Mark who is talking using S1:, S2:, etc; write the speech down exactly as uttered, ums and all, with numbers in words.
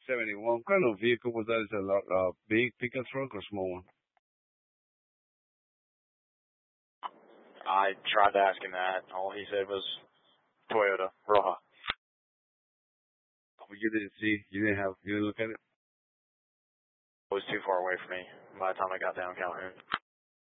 S1: seventy-one. What kind of vehicle was that? Is it a lot, uh, big pickup truck or small one?
S2: I tried to ask him that. All he said was Toyota Roja.
S1: Oh, you didn't see? You didn't have? You didn't look at it?
S2: It was too far away from me by the time I got down Calhoun.